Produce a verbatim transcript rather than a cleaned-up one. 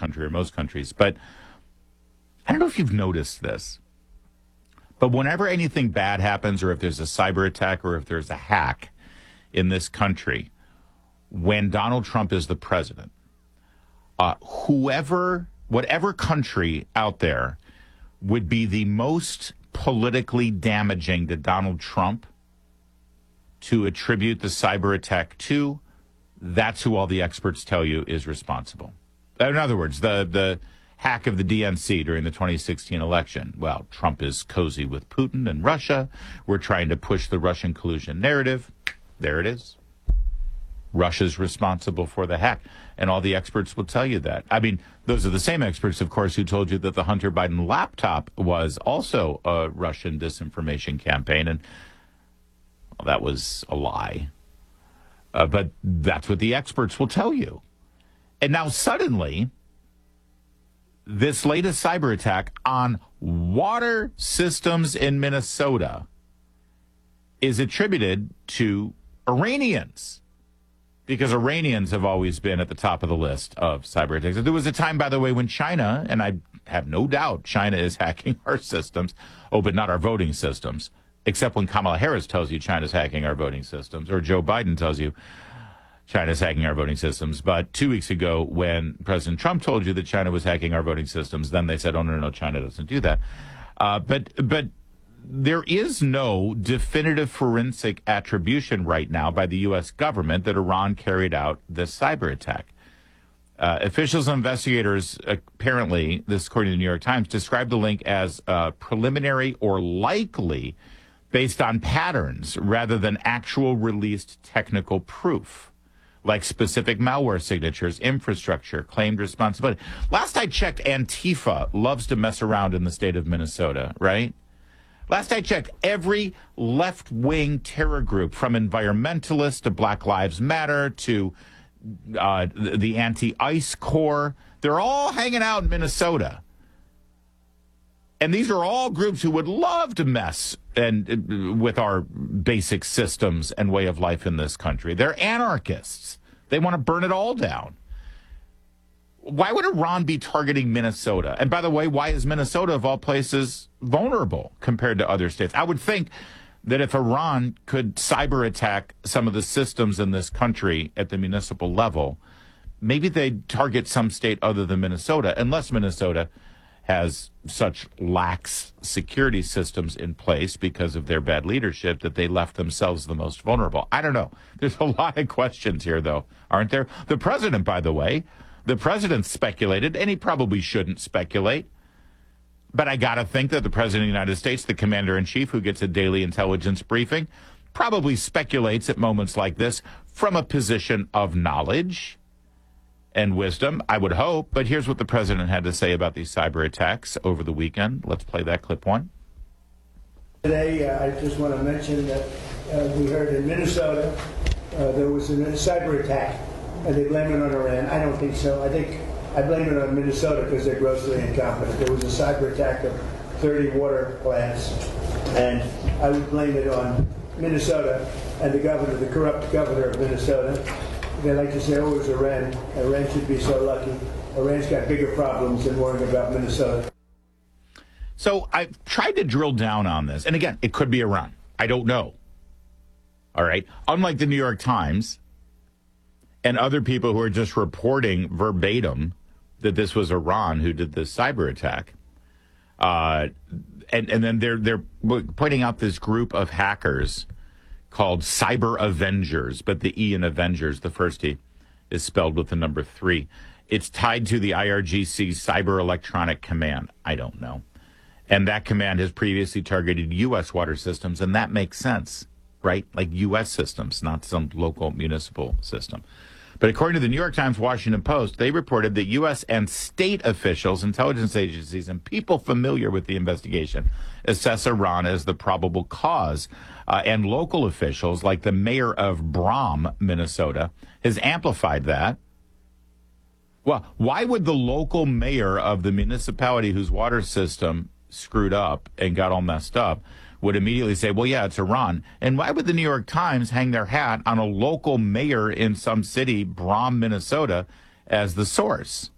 country or most countries. But I don't know if you've noticed this, but whenever anything bad happens, or if there's a cyber attack, or if there's a hack in this country, when Donald Trump is the president, uh, whoever, whatever country out there would be the most politically damaging to Donald Trump to attribute the cyber attack to, that's who all the experts tell you is responsible. In other words, the the hack of the D N C during the twenty sixteen election. Well, Trump is cozy with Putin and Russia. We're trying to push the Russian collusion narrative. There it is. Russia's responsible for the hack. And all the experts will tell you that. I mean, those are the same experts, of course, who told you that the Hunter Biden laptop was also a Russian disinformation campaign. And well, that was a lie. Uh, but that's what the experts will tell you. And now suddenly, this latest cyber attack on water systems in Minnesota is attributed to Iranians, because Iranians have always been at the top of the list of cyber attacks. There was a time, by the way, when China, and I have no doubt China is hacking our systems, oh, but not our voting systems, except when Kamala Harris tells you China's hacking our voting systems, or Joe Biden tells you China's hacking our voting systems. But two weeks ago, when President Trump told you that China was hacking our voting systems, then they said, oh, no, no, no, China doesn't do that. Uh, but but there is no definitive forensic attribution right now by the U S government that Iran carried out this cyber attack. Uh, officials and investigators, apparently, this according to the New York Times, described the link as uh, preliminary or likely based on patterns rather than actual released technical proof, like specific malware signatures, infrastructure, claimed responsibility. Last I checked, Antifa loves to mess around in the state of Minnesota, right? Last I checked, every left-wing terror group, from environmentalists to Black Lives Matter to uh, the, the anti-ICE Corps, they're all hanging out in Minnesota. And these are all groups who would love to mess and uh, with our basic systems and way of life in this country. They're anarchists. They want to burn it all down. Why would Iran be targeting Minnesota? And by the way, why is Minnesota, of all places, vulnerable compared to other states? I would think that if Iran could cyber attack some of the systems in this country at the municipal level, maybe they'd target some state other than Minnesota, unless Minnesota has such lax security systems in place because of their bad leadership that they left themselves the most vulnerable. I don't know. There's a lot of questions here, though, aren't there? The president, by the way, the president speculated, and he probably shouldn't speculate, but I got to think that the president of the United States, the commander-in-chief who gets a daily intelligence briefing, probably speculates at moments like this from a position of knowledge and wisdom, I would hope. But here's what the president had to say about these cyber attacks over the weekend. Let's play that clip one. Today, uh, I just want to mention that uh, we heard in Minnesota uh, there was a cyber attack, and they blame it on Iran. I don't think so. I think I blame it on Minnesota because they're grossly incompetent. There was a cyber attack of thirty water plants, and I would blame it on Minnesota and the governor, the corrupt governor of Minnesota. They like to say, oh, it was Iran. Iran should be so lucky. Iran's got bigger problems than worrying about Minnesota. So I've tried to drill down on this. And again, it could be Iran. I don't know. All right. Unlike the New York Times and other people who are just reporting verbatim that this was Iran who did this cyber attack. Uh, and, and then they're, they're pointing out this group of hackers called Cyber Avengers, but the E in Avengers, the first E, is spelled with the number three. It's tied to the I R G C Cyber Electronic Command. I don't know. And that command has previously targeted U S water systems, and that makes sense, right? Like U S systems, not some local municipal system. But according to the New York Times, Washington Post, they reported that U S and state officials, intelligence agencies, and people familiar with the investigation assess Iran as the probable cause. Uh, and local officials, like the mayor of Brom, Minnesota, has amplified that. Well, why would the local mayor of the municipality whose water system screwed up and got all messed up would immediately say, well, yeah, it's Iran? And why would the New York Times hang their hat on a local mayor in some city, Brom, Minnesota, as the source?